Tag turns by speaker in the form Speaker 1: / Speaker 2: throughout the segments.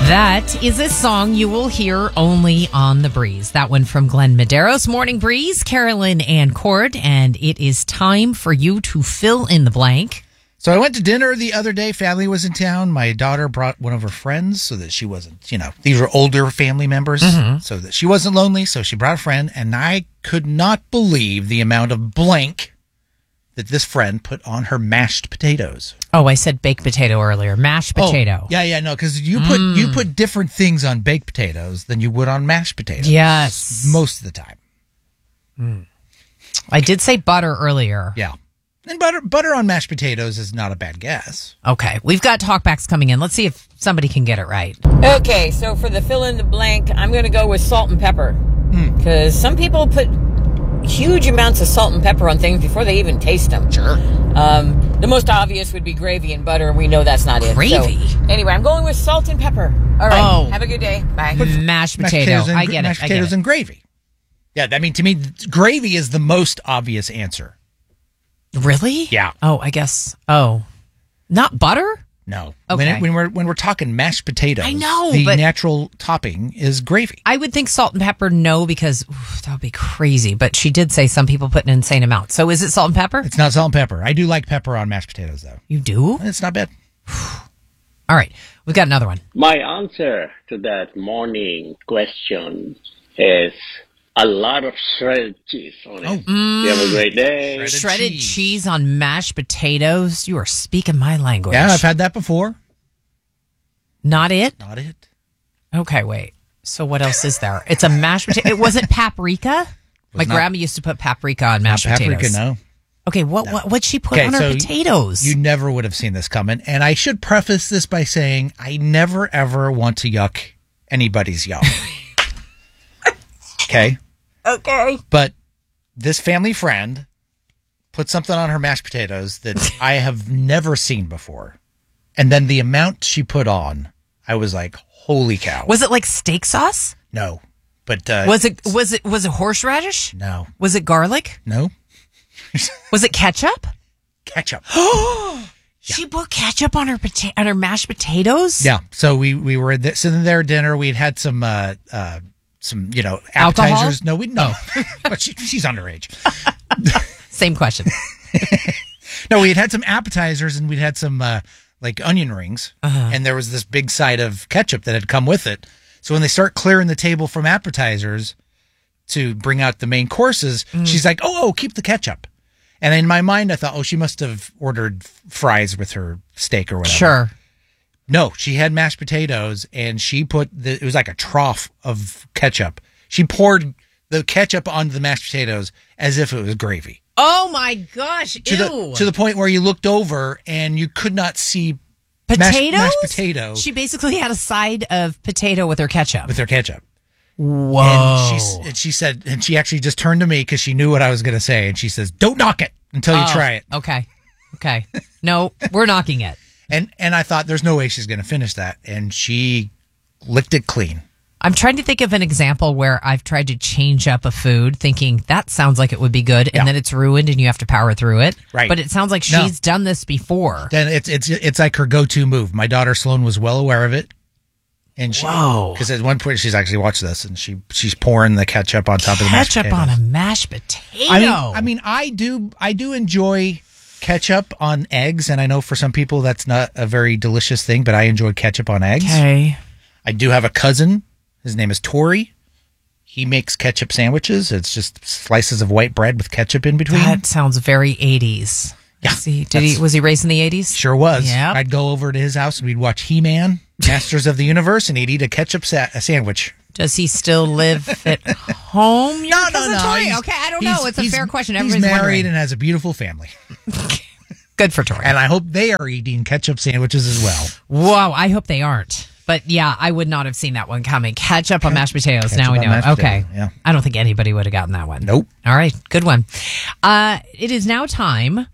Speaker 1: That is a song you will hear only on The Breeze. That one from Glenn Medeiros. Morning Breeze, Carolyn and Cord, and it is time for you to fill in the blank.
Speaker 2: So I went to dinner the other day. Family was in town. My daughter brought one of her friends so that she wasn't, these were older family members, so that she wasn't lonely. So she brought a friend, and I could not believe the amount of blank that this friend put on her mashed potatoes.
Speaker 1: Oh, I said baked potato earlier. Mashed potato.
Speaker 2: No, because you put different things on baked potatoes than you would on mashed potatoes.
Speaker 1: Yes.
Speaker 2: Most of the time.
Speaker 1: I did say butter earlier.
Speaker 2: Yeah. And butter on mashed potatoes is not a bad guess.
Speaker 1: Okay, we've got talkbacks coming in. Let's see if somebody can get it right.
Speaker 3: Okay, so for the fill in the blank, I'm going to go with salt and pepper. Because some people put huge amounts of salt and pepper on things before they even taste them.
Speaker 2: Sure.
Speaker 3: The most obvious would be gravy and butter, and we know that's not it.
Speaker 1: Gravy?
Speaker 3: So, anyway, I'm going with salt and pepper. All right, have a good day. Bye.
Speaker 1: Mashed potato. I get it.
Speaker 2: Mashed potatoes and gravy. Yeah, I mean, to me, gravy is the most obvious answer.
Speaker 1: Really?
Speaker 2: Yeah.
Speaker 1: Oh, I guess. Oh, not butter?
Speaker 2: No.
Speaker 1: Okay.
Speaker 2: When we're talking mashed potatoes,
Speaker 1: I know,
Speaker 2: the
Speaker 1: but
Speaker 2: natural topping is gravy.
Speaker 1: I would think salt and pepper, no, because that would be crazy. But she did say some people put an insane amount. So is it salt and pepper?
Speaker 2: It's not salt and pepper. I do like pepper on mashed potatoes, though.
Speaker 1: You do?
Speaker 2: It's not bad.
Speaker 1: All right. We've got another one.
Speaker 4: My answer to that morning question is a lot of shredded cheese on it. You have a great day.
Speaker 1: Shredded cheese on mashed potatoes? You are speaking my language.
Speaker 2: Yeah, I've had that before.
Speaker 1: Not it?
Speaker 2: Not it.
Speaker 1: Okay, wait. So what else is there? It's a mashed potato. Was it paprika? My grandma used to put paprika on mashed potatoes.
Speaker 2: Paprika, no.
Speaker 1: Okay, what'd she put on her potatoes?
Speaker 2: You never would have seen this coming. And I should preface this by saying I never, ever want to yuck anybody's yum. Okay?
Speaker 1: Okay.
Speaker 2: But this family friend put something on her mashed potatoes that I have never seen before. And then the amount she put on, I was like, holy cow.
Speaker 1: Was it like steak sauce?
Speaker 2: No. But
Speaker 1: was it horseradish?
Speaker 2: No.
Speaker 1: Was it garlic?
Speaker 2: No.
Speaker 1: Was it ketchup?
Speaker 2: Ketchup.
Speaker 1: She put ketchup on her mashed potatoes?
Speaker 2: Yeah. So we were sitting there at dinner. We had some appetizers.
Speaker 1: Alcohol?
Speaker 2: No. But she's underage.
Speaker 1: Same question.
Speaker 2: No, we had some appetizers and we'd had some like onion rings, and there was this big side of ketchup that had come with it. So when they start clearing the table from appetizers to bring out the main courses, she's like, "Oh, keep the ketchup." And in my mind, I thought, she must have ordered fries with her steak or whatever.
Speaker 1: Sure.
Speaker 2: No, she had mashed potatoes, and she put it was like a trough of ketchup. She poured the ketchup onto the mashed potatoes as if it was gravy.
Speaker 1: Oh my gosh! Ew.
Speaker 2: To the point where you looked over and you could not see
Speaker 1: potatoes.
Speaker 2: Mashed potatoes.
Speaker 1: She basically had a side of potato with her ketchup.
Speaker 2: Whoa! And she said, and she actually just turned to me because she knew what I was going to say, and she says, "Don't knock it until you try it."
Speaker 1: Okay. No, we're knocking it.
Speaker 2: And I thought, there's no way she's going to finish that, and she licked it clean.
Speaker 1: I'm trying to think of an example where I've tried to change up a food thinking that sounds like it would be good, and then it's ruined and you have to power through it.
Speaker 2: Right.
Speaker 1: But it sounds like she's done this before.
Speaker 2: Then it's like her go-to move. My daughter Sloan was well aware of it. And because at one point she's actually watched this, and she's pouring the ketchup on top of the mashed potatoes.
Speaker 1: Ketchup on a mashed potato.
Speaker 2: I mean, I do enjoy ketchup on eggs, and I know for some people that's not a very delicious thing, but I enjoy ketchup on eggs.
Speaker 1: Okay.
Speaker 2: I do have a cousin. His name is Tori. He makes ketchup sandwiches. It's just slices of white bread with ketchup in between.
Speaker 1: That sounds very 80s.
Speaker 2: Yeah.
Speaker 1: Was he raised in the 80s?
Speaker 2: Sure was.
Speaker 1: Yeah.
Speaker 2: I'd go over to his house and we'd watch He-Man, Masters of the Universe, and he'd eat a ketchup sandwich.
Speaker 1: Does he still live at home?
Speaker 2: No.
Speaker 1: Okay, I don't know. It's a fair question.
Speaker 2: He's married and has a beautiful family.
Speaker 1: Good for Tori.
Speaker 2: And I hope they are eating ketchup sandwiches as well.
Speaker 1: Whoa, I hope they aren't. But yeah, I would not have seen that one coming. Ketchup on mashed potatoes. Now we know. Okay.
Speaker 2: Yeah.
Speaker 1: I don't think anybody would have gotten that one.
Speaker 2: Nope.
Speaker 1: All right. Good one. It is now time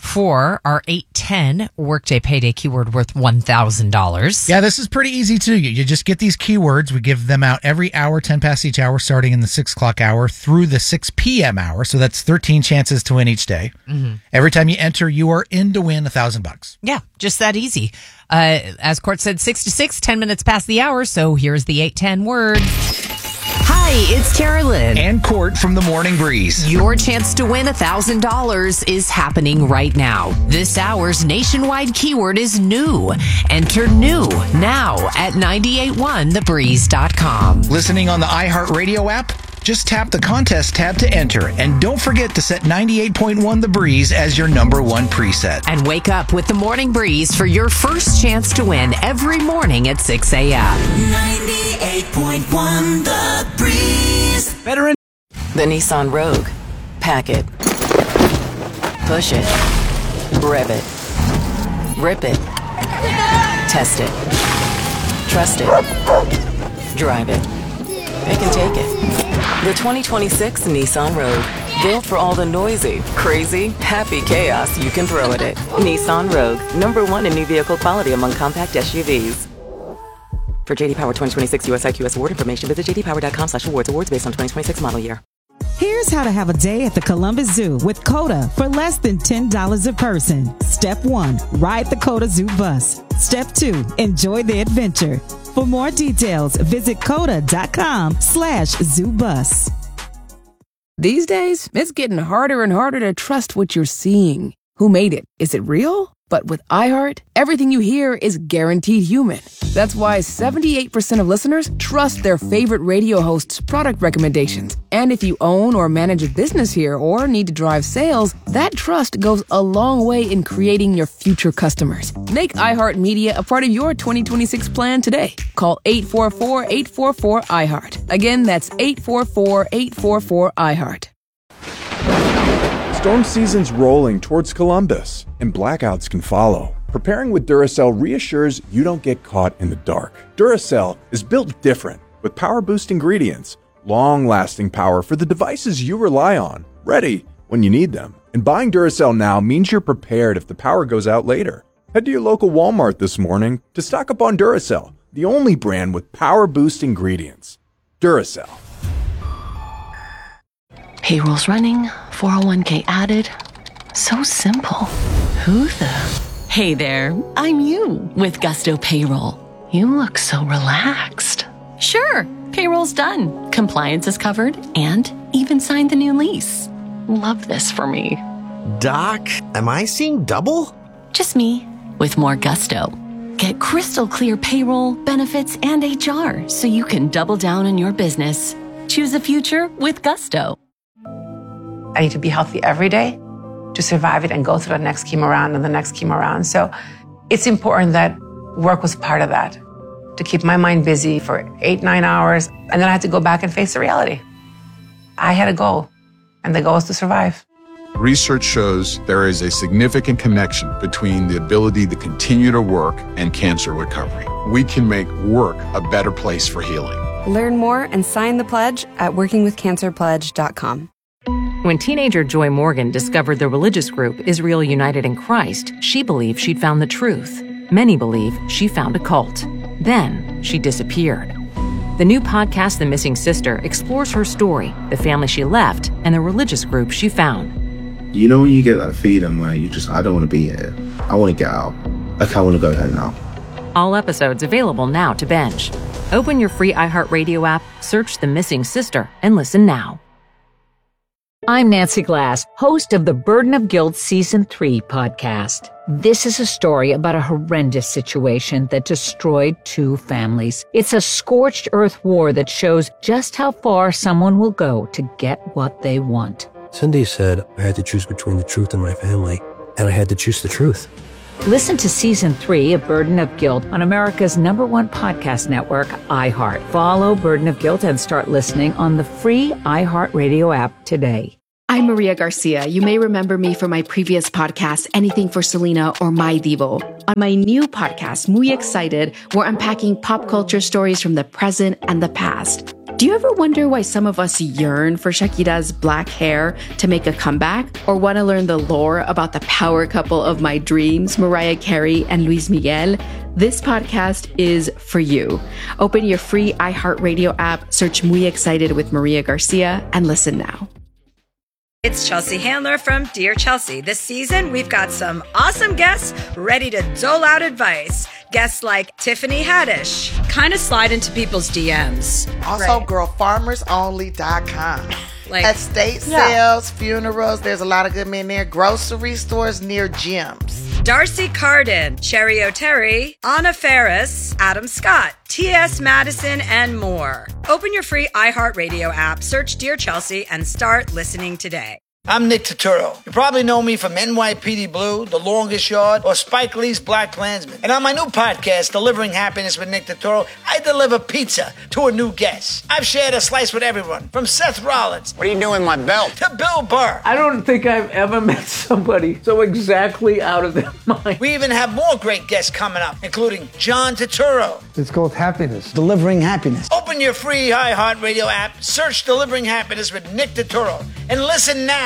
Speaker 1: for our 810 Workday Payday keyword worth $1,000.
Speaker 2: Yeah, this is pretty easy too. You just get these keywords. We give them out every hour, 10 past each hour, starting in the 6 o'clock hour through the 6 p.m. hour. So that's 13 chances to win each day. Mm-hmm. Every time you enter, you are in to win $1,000.
Speaker 1: Yeah, just that easy. As Court said, 6 to 6, 10 minutes past the hour. So here's the 810 word.
Speaker 5: Hi, it's Carolyn.
Speaker 2: And Court from the Morning Breeze.
Speaker 5: Your chance to win $1,000 is happening right now. This hour's nationwide keyword is new. Enter new now at 981thebreeze.com.
Speaker 2: Listening on the iHeartRadio app? Just tap the contest tab to enter. And don't forget to set 98.1 The Breeze as your number one preset.
Speaker 5: And wake up with the Morning Breeze for your first chance to win every morning at 6 a.m.
Speaker 6: 98.1 The Breeze.
Speaker 7: The Nissan Rogue. Pack it. Push it. Rev it. Rip it. Test it. Trust it. Drive it. Pick and take it. The 2026 Nissan Rogue. Built for all the noisy, crazy, happy chaos you can throw at it. Nissan Rogue. #1 in new vehicle quality among compact SUVs. For JD Power 2026 US IQS award information, visit jdpower.com/awards. Awards based on 2026 model year.
Speaker 8: Here's how to have a day at the Columbus Zoo with COTA for less than $10 a person. Step 1, ride the COTA Zoo bus. Step 2, enjoy the adventure. For more details, visit COTA.com/ZooBus.
Speaker 9: These days, it's getting harder and harder to trust what you're seeing. Who made it? Is it real? But with iHeart, everything you hear is guaranteed human. That's why 78% of listeners trust their favorite radio hosts' product recommendations. And if you own or manage a business here or need to drive sales, that trust goes a long way in creating your future customers. Make iHeartMedia a part of your 2026 plan today. Call 844-844-iHeart. Again, that's 844-844-iHeart.
Speaker 10: Storm season's rolling towards Columbus, and blackouts can follow. Preparing with Duracell reassures you don't get caught in the dark. Duracell is built different, with power-boost ingredients, long-lasting power for the devices you rely on, ready when you need them. And buying Duracell now means you're prepared if the power goes out later. Head to your local Walmart this morning to stock up on Duracell, the only brand with power-boost ingredients. Duracell.
Speaker 11: Payroll's running, 401k added. So simple. Who the? Hey there, I'm you with Gusto Payroll. You look so relaxed. Sure, payroll's done. Compliance is covered and even signed the new lease. Love this for me.
Speaker 12: Doc, am I seeing double?
Speaker 11: Just me with more gusto. Get crystal clear payroll, benefits, and HR so you can double down on your business. Choose the future with Gusto.
Speaker 13: I need to be healthy every day to survive it and go through the next chemo round and the next chemo round. So it's important that work was part of that, to keep my mind busy for 8-9 hours. And then I had to go back and face the reality. I had a goal, and the goal is to survive.
Speaker 14: Research shows there is a significant connection between the ability to continue to work and cancer recovery. We can make work a better place for healing.
Speaker 15: Learn more and sign the pledge at workingwithcancerpledge.com.
Speaker 16: When teenager Joy Morgan discovered the religious group Israel United in Christ, she believed she'd found the truth. Many believe she found a cult. Then she disappeared. The new podcast, The Missing Sister, explores her story, the family she left, and the religious group she found.
Speaker 17: You know when you get that feeling where I don't want to be here. I want to get out. Like, I want to go home now.
Speaker 16: All episodes available now to binge. Open your free iHeartRadio app, search The Missing Sister, and listen now.
Speaker 18: I'm Nancy Glass, host of the Burden of Guilt Season 3 podcast. This is a story about a horrendous situation that destroyed 2 families. It's a scorched earth war that shows just how far someone will go to get what they want.
Speaker 19: Cindy said I had to choose between the truth and my family, and I had to choose the truth.
Speaker 18: Listen to Season 3 of Burden of Guilt on America's #1 podcast network, iHeart. Follow Burden of Guilt and start listening on the free iHeartRadio app today.
Speaker 20: I'm Maria Garcia. You may remember me from my previous podcast, Anything for Selena or My Divo. On my new podcast, Muy Excited, we're unpacking pop culture stories from the present and the past. Do you ever wonder why some of us yearn for Shakira's black hair to make a comeback? Or want to learn the lore about the power couple of my dreams, Mariah Carey and Luis Miguel? This podcast is for you. Open your free iHeartRadio app, search Muy Excited with Maria Garcia, and listen now.
Speaker 21: It's Chelsea Handler from Dear Chelsea. This season, we've got some awesome guests ready to dole out advice. Guests like Tiffany Haddish, kind of slide into people's DMs.
Speaker 22: Also, girlfarmersonly.com.
Speaker 21: Like
Speaker 22: estate sales, funerals, there's a lot of good men there. Grocery stores near gyms.
Speaker 21: Darcy Carden, Cherry O'Terry, Anna Ferris, Adam Scott, T.S. Madison, and more. Open your free iHeartRadio app, search Dear Chelsea, and start listening today.
Speaker 23: I'm Nick Turturro. You probably know me from NYPD Blue, The Longest Yard, or Spike Lee's Black Klansman. And on my new podcast, Delivering Happiness with Nick Turturro, I deliver pizza to a new guest. I've shared a slice with everyone, from Seth Rollins.
Speaker 24: What are you doing with my belt?
Speaker 23: To Bill Burr.
Speaker 25: I don't think I've ever met somebody so exactly out of their mind.
Speaker 23: We even have more great guests coming up, including John Turturro.
Speaker 26: It's called Happiness. Delivering Happiness.
Speaker 23: Open your free iHeartRadio app, search Delivering Happiness with Nick Turturro, and listen now.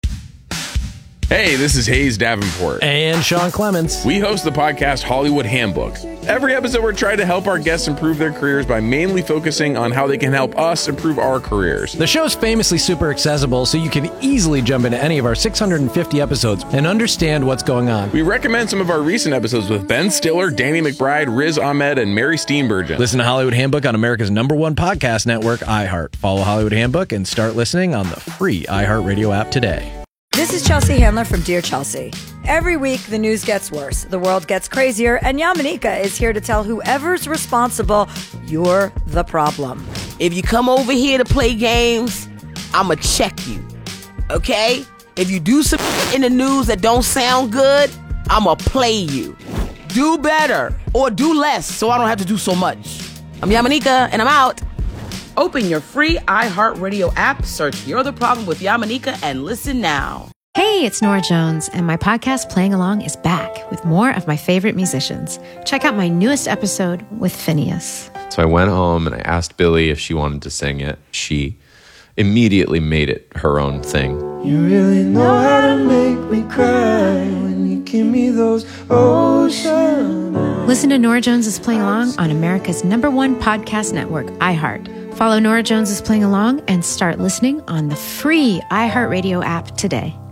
Speaker 27: Hey, this is Hayes Davenport.
Speaker 28: And Sean Clements.
Speaker 27: We host the podcast Hollywood Handbook. Every episode, we're trying to help our guests improve their careers by mainly focusing on how they can help us improve our careers.
Speaker 28: The show's famously super accessible, so you can easily jump into any of our 650 episodes and understand what's going on.
Speaker 27: We recommend some of our recent episodes with Ben Stiller, Danny McBride, Riz Ahmed, and Mary Steenburgen.
Speaker 28: Listen to Hollywood Handbook on America's #1 podcast network, iHeart. Follow Hollywood Handbook and start listening on the free iHeartRadio app today.
Speaker 21: This is Chelsea Handler from Dear Chelsea. Every week, the news gets worse, the world gets crazier, and Yamanika is here to tell whoever's responsible, you're the problem.
Speaker 29: If you come over here to play games, I'ma check you, okay? If you do some in the news that don't sound good, I'ma play you. Do better, or do less, so I don't have to do so much. I'm Yamanika, and I'm out. Open your free iHeartRadio app, search You're the Problem with Yamanika, and listen now.
Speaker 30: Hey, it's Nora Jones, and my podcast Playing Along is back with more of my favorite musicians. Check out my newest episode with Phineas.
Speaker 31: So I went home and I asked Billy if she wanted to sing it. She immediately made it her own thing.
Speaker 32: You really know how to make me cry when you give me those ocean eyes.
Speaker 30: Listen to Nora Jones is Playing Along on America's #1 podcast network, iHeart. Follow Nora Jones is Playing Along and start listening on the free iHeartRadio app today.